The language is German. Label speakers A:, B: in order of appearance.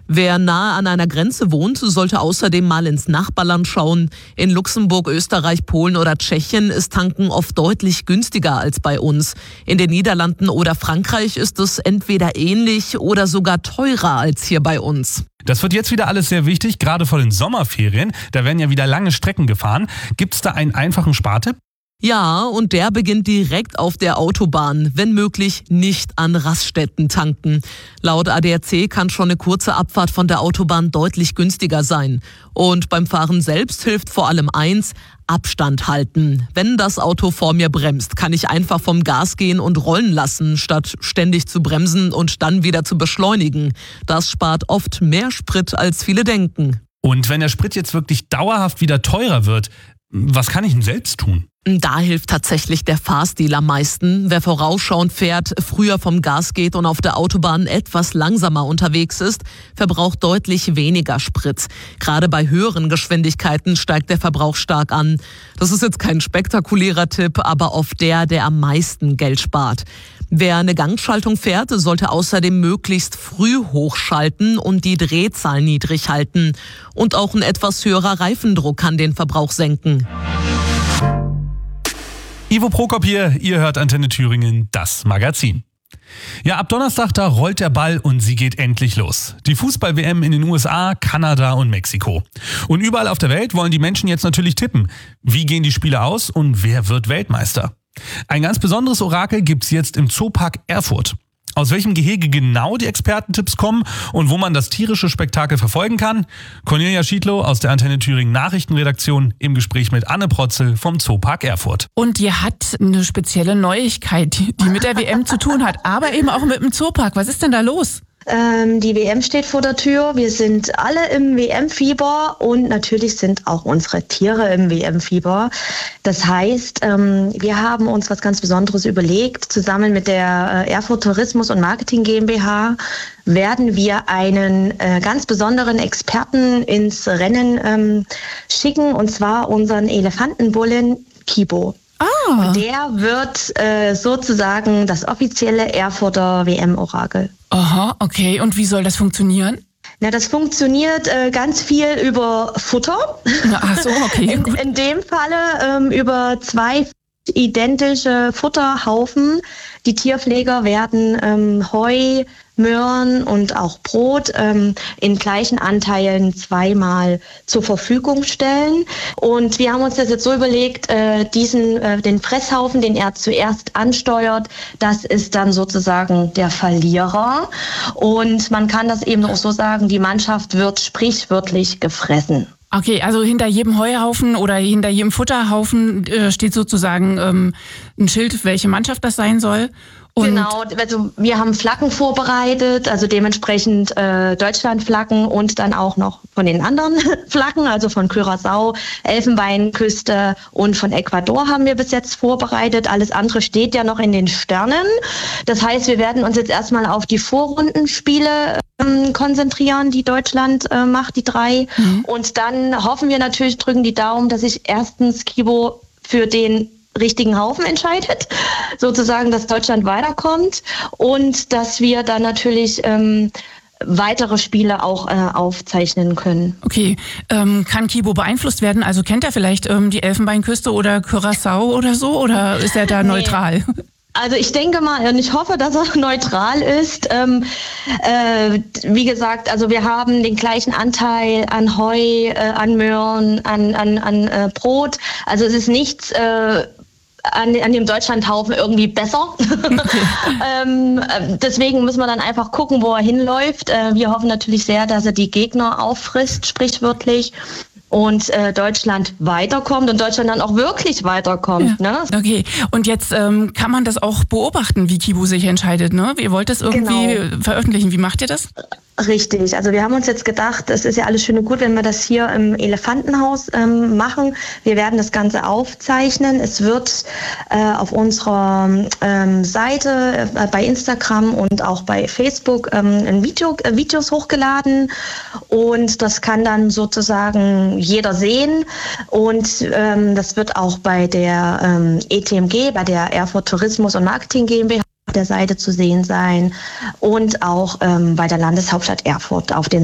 A: Wer nahe an einer Grenze wohnt, sollte außerdem mal ins Nachbarland schauen. In Luxemburg, Österreich, Polen oder Tschechien ist Tanken oft deutlich günstiger als bei uns. In den Niederlanden oder Frankreich ist es entweder ähnlich oder sogar teurer als hier bei uns.
B: Das wird jetzt wieder alles sehr wichtig, gerade vor den Sommerferien. Da werden ja wieder lange Strecken gefahren. Gibt es da einen einfachen Spartipp?
A: Ja, und der beginnt direkt auf der Autobahn, wenn möglich nicht an Raststätten tanken. Laut ADAC kann schon eine kurze Abfahrt von der Autobahn deutlich günstiger sein. Und beim Fahren selbst hilft vor allem eins: Abstand halten. Wenn das Auto vor mir bremst, kann ich einfach vom Gas gehen und rollen lassen, statt ständig zu bremsen und dann wieder zu beschleunigen. Das spart oft mehr Sprit, als viele denken.
B: Und wenn der Sprit jetzt wirklich dauerhaft wieder teurer wird, was kann ich denn selbst tun?
A: Da hilft tatsächlich der Fahrstil am meisten. Wer vorausschauend fährt, früher vom Gas geht und auf der Autobahn etwas langsamer unterwegs ist, verbraucht deutlich weniger Sprit. Gerade bei höheren Geschwindigkeiten steigt der Verbrauch stark an. Das ist jetzt kein spektakulärer Tipp, aber oft der am meisten Geld spart. Wer eine Gangschaltung fährt, sollte außerdem möglichst früh hochschalten und die Drehzahl niedrig halten. Und auch ein etwas höherer Reifendruck kann den Verbrauch senken.
B: Ivo Prokop hier, ihr hört Antenne Thüringen, das Magazin. Ja, ab Donnerstag, da rollt der Ball und sie geht endlich los. Die Fußball-WM in den USA, Kanada und Mexiko. Und überall auf der Welt wollen die Menschen jetzt natürlich tippen. Wie gehen die Spiele aus und wer wird Weltmeister? Ein ganz besonderes Orakel gibt's jetzt im Zoopark Erfurt. Aus welchem Gehege genau die Expertentipps kommen und wo man das tierische Spektakel verfolgen kann? Cornelia Schiedlow aus der Antenne Thüringen Nachrichtenredaktion im Gespräch mit Anne Protzel vom Zoopark Erfurt.
C: Und die hat eine spezielle Neuigkeit, die mit der WM zu tun hat, aber eben auch mit dem Zoopark. Was ist denn da los?
D: Die WM steht vor der Tür. Wir sind alle im WM-Fieber und natürlich sind auch unsere Tiere im WM-Fieber. Das heißt, wir haben uns was ganz Besonderes überlegt. Zusammen mit der Erfurt Tourismus und Marketing GmbH werden wir einen ganz besonderen Experten ins Rennen schicken, und zwar unseren Elefantenbullen Kibo.
C: Ah.
D: Und der wird sozusagen das offizielle Erfurter WM-Orakel.
C: Aha, okay. Und wie soll das funktionieren?
D: Na, das funktioniert ganz viel über Futter.
C: Ach so, okay.
D: In dem Falle über 2 identische Futterhaufen. Die Tierpfleger werden Heu, Möhren und auch Brot in gleichen Anteilen 2-mal zur Verfügung stellen. Und wir haben uns das jetzt so überlegt, den Fresshaufen, den er zuerst ansteuert, das ist dann sozusagen der Verlierer. Und man kann das eben auch so sagen, die Mannschaft wird sprichwörtlich gefressen.
C: Okay, also hinter jedem Heuhaufen oder hinter jedem Futterhaufen steht sozusagen ein Schild, welche Mannschaft das sein soll. Und
D: genau, also wir haben Flaggen vorbereitet, also dementsprechend Deutschlandflaggen und dann auch noch von den anderen Flaggen, also von Curaçao, Elfenbeinküste und von Ecuador haben wir bis jetzt vorbereitet. Alles andere steht ja noch in den Sternen. Das heißt, wir werden uns jetzt erstmal auf die Vorrundenspiele konzentrieren, die Deutschland macht, die 3. Und dann hoffen wir natürlich, drücken die Daumen, dass sich erstens Kibo für den richtigen Haufen entscheidet, sozusagen, dass Deutschland weiterkommt und dass wir dann natürlich weitere Spiele auch aufzeichnen können.
C: Okay, kann Kibo beeinflusst werden? Also kennt er vielleicht die Elfenbeinküste oder Curaçao oder so, oder ist er da neutral?
D: Also ich denke mal und ich hoffe, dass er neutral ist. Wie gesagt, also wir haben den gleichen Anteil an Heu, an Möhren, an Brot. Also es ist nichts an dem Deutschlandhaufen irgendwie besser. Deswegen müssen wir dann einfach gucken, wo er hinläuft. Wir hoffen natürlich sehr, dass er die Gegner auffrisst, sprichwörtlich. Und Deutschland weiterkommt und Deutschland dann auch wirklich weiterkommt.
C: Ja. Ne? Okay, und jetzt kann man das auch beobachten, wie Kibo sich entscheidet, ne? Ihr wollt das irgendwie veröffentlichen. Wie macht ihr das?
D: Richtig, also wir haben uns jetzt gedacht, es ist ja alles schön und gut, wenn wir das hier im Elefantenhaus machen. Wir werden das Ganze aufzeichnen. Es wird auf unserer Seite bei Instagram und auch bei Facebook Videos hochgeladen und das kann dann sozusagen jeder sehen und das wird auch bei der ETMG, bei der Erfurt Tourismus und Marketing GmbH der Seite zu sehen sein und auch bei der Landeshauptstadt Erfurt auf den